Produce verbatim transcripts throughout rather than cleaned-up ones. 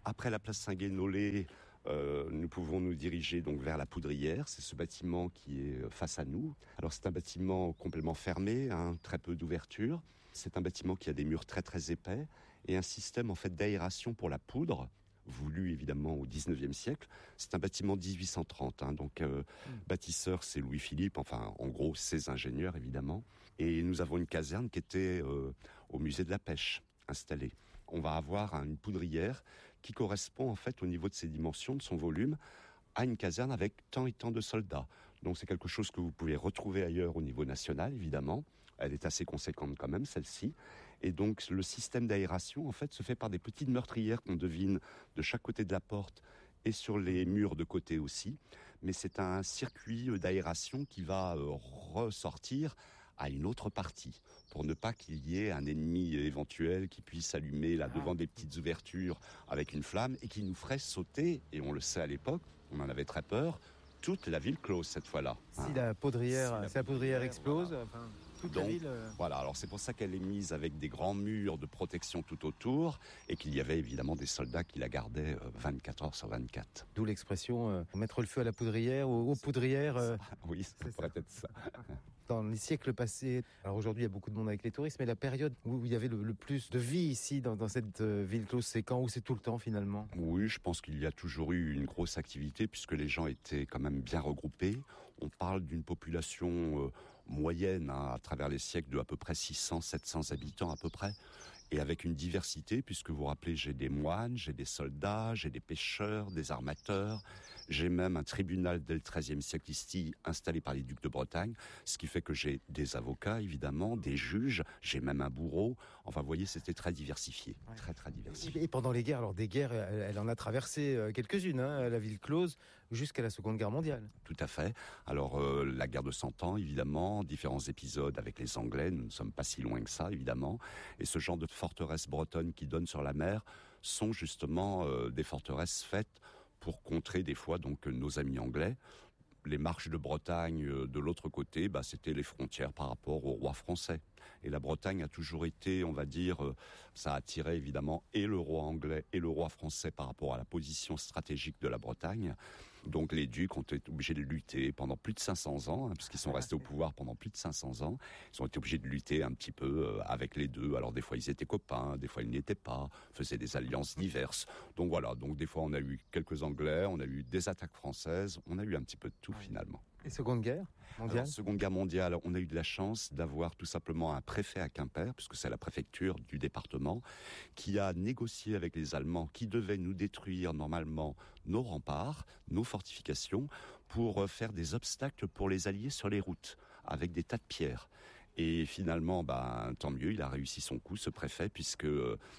Après la place Saint-Guénolé, euh, nous pouvons nous diriger donc vers la Poudrière. C'est ce bâtiment qui est face à nous. Alors c'est un bâtiment complètement fermé, hein, très peu d'ouverture. C'est un bâtiment qui a des murs très très épais et un système en fait d'aération pour la poudre, voulu évidemment au dix-neuvième siècle. C'est un bâtiment dix-huit cent trente, hein, donc euh, mmh. bâtisseur c'est Louis-Philippe, enfin en gros ses ingénieurs évidemment. Et nous avons une caserne qui était euh, au musée de la pêche installée. On va avoir une poudrière qui correspond en fait au niveau de ses dimensions, de son volume, à une caserne avec tant et tant de soldats. Donc c'est quelque chose que vous pouvez retrouver ailleurs au niveau national, évidemment. Elle est assez conséquente quand même, celle-ci. Et donc le système d'aération, en fait, se fait par des petites meurtrières qu'on devine de chaque côté de la porte et sur les murs de côté aussi. Mais c'est un circuit d'aération qui va ressortir à une autre partie, pour ne pas qu'il y ait un ennemi éventuel qui puisse allumer là devant des petites ouvertures avec une flamme et qui nous ferait sauter, et on le sait à l'époque, on en avait très peur, toute la ville close cette fois-là. Si hein. la poudrière, si la, si la poudrière explose, voilà. enfin, toute Donc, la ville... Euh... Voilà, alors c'est pour ça qu'elle est mise avec des grands murs de protection tout autour et qu'il y avait évidemment des soldats qui la gardaient vingt-quatre heures sur vingt-quatre. D'où l'expression euh, mettre le feu à la poudrière, aux, aux poudrières. Euh... Oui, ça c'est pourrait ça. être ça. Dans les siècles passés, alors aujourd'hui il y a beaucoup de monde avec les touristes, mais la période où il y avait le, le plus de vie ici dans, dans cette euh, ville close, c'est quand ou c'est tout le temps finalement ? Oui, je pense qu'il y a toujours eu une grosse activité puisque les gens étaient quand même bien regroupés. On parle d'une population euh, moyenne hein, à travers les siècles de à peu près six cents, sept cents habitants à peu près. Et avec une diversité, puisque vous vous rappelez, j'ai des moines, j'ai des soldats, j'ai des pêcheurs, des armateurs, j'ai même un tribunal dès le treizième siècle ici, installé par les ducs de Bretagne, ce qui fait que j'ai des avocats, évidemment, des juges, j'ai même un bourreau. Enfin, vous voyez, c'était très diversifié, ouais. très très diversifié. Et pendant les guerres, alors des guerres, elle, elle en a traversé quelques-unes, hein, la ville close, jusqu'à la Seconde Guerre mondiale. Tout à fait. Alors, euh, la guerre de Cent Ans, évidemment, différents épisodes avec les Anglais, nous ne sommes pas si loin que ça, évidemment, et ce genre de forteresses bretonnes qui donnent sur la mer sont justement euh, des forteresses faites pour contrer des fois donc nos amis anglais. Les marches de Bretagne euh, de l'autre côté, bah, c'était les frontières par rapport au roi français. Et la Bretagne a toujours été, on va dire, euh, ça a attiré évidemment et le roi anglais et le roi français par rapport à la position stratégique de la Bretagne. Donc les ducs ont été obligés de lutter pendant plus de cinq cents ans, hein, parce qu'ils sont restés au pouvoir pendant plus de cinq cents ans. Ils ont été obligés de lutter un petit peu euh, avec les deux. Alors des fois ils étaient copains, des fois ils n'étaient pas, faisaient des alliances diverses. Donc voilà, donc des fois on a eu quelques Anglais, on a eu des attaques françaises, on a eu un petit peu de tout finalement. Et Seconde Guerre mondiale ? Alors, Seconde Guerre mondiale, on a eu de la chance d'avoir tout simplement un préfet à Quimper, puisque c'est la préfecture du département, qui a négocié avec les Allemands qui devaient nous détruire normalement nos remparts, nos fortifications, pour faire des obstacles pour les Alliés sur les routes, avec des tas de pierres. Et finalement, bah, tant mieux, il a réussi son coup, ce préfet, puisque...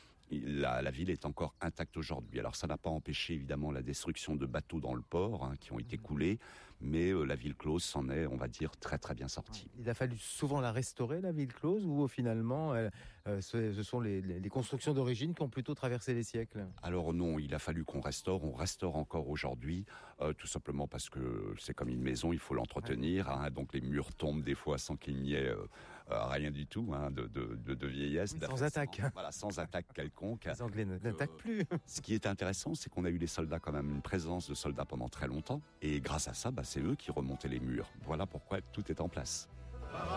La, la ville est encore intacte aujourd'hui. Alors ça n'a pas empêché évidemment la destruction de bateaux dans le port hein, qui ont été coulés, mais euh, la ville close s'en est, on va dire, très très bien sortie. Il a fallu souvent la restaurer, la ville close, ou finalement euh, ce, ce sont les, les constructions d'origine qui ont plutôt traversé les siècles ? Alors non, il a fallu qu'on restaure, on restaure encore aujourd'hui, euh, tout simplement parce que c'est comme une maison, il faut l'entretenir, hein, donc les murs tombent des fois sans qu'il n'y ait euh, euh, rien du tout hein, de, de, de, de vieillesse. Oui, sans attaque. Voilà, sans attaque quelconque. Les Anglais n'attaquent plus. Ce qui est intéressant, c'est qu'on a eu des soldats quand même, une présence de soldats pendant très longtemps. Et grâce à ça, bah, c'est eux qui remontaient les murs. Voilà pourquoi tout est en place.